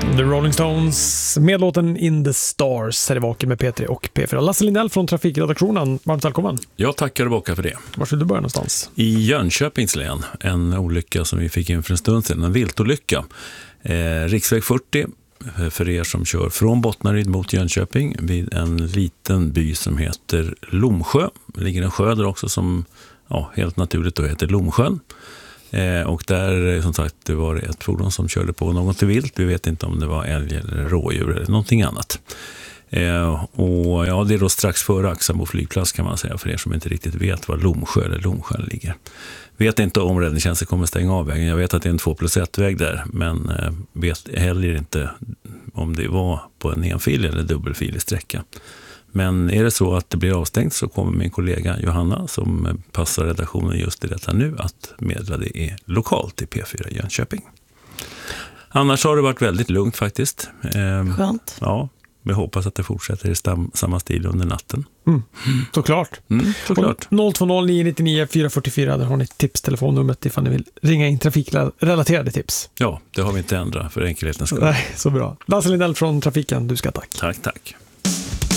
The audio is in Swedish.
The Rolling Stones med låten In the Stars här i Vaken med P3 och P4. Lasse Lindell från Trafikredaktionen, varmt välkommen. Jag tackar och bockar för det. Var skulle du börja någonstans? I Jönköpings län, en olycka som vi fick in för en stund sedan, en viltolycka. Riksväg 40, för er som kör från Bottnaryd mot Jönköping, vid en liten by som heter Lomsjö. Det ligger en sjö där också som helt naturligt då heter Lomsjön. Och där, som sagt, det var ett fordon som körde på något vilt. Vi vet inte om det var älg eller rådjur eller någonting annat. Och det är då strax före Axamo flygplats, kan man säga, för er som inte riktigt vet var Lomsjö eller Lomsjön ligger. Vet inte om räddningstjänsten kommer stänga av vägen. Jag vet att det är en 2+1-väg där, men vet heller inte om det var på en enfilig eller dubbelfilig sträcka. Men är det så att det blir avstängt så kommer min kollega Johanna, som passar redaktionen just i detta nu, att meddela det är lokalt i P4 i Jönköping. Annars har det varit väldigt lugnt faktiskt. Skönt. Ja, vi hoppas att det fortsätter i samma stil under natten. Såklart. Såklart. 020 999 444, där har ni tipstelefonnumret ifall ni vill ringa in trafikrelaterade tips. Ja, det har vi inte ändrat för enkelhetens skull. Nej, så bra. Lasse Lindell från Trafiken, du ska tack. Tack.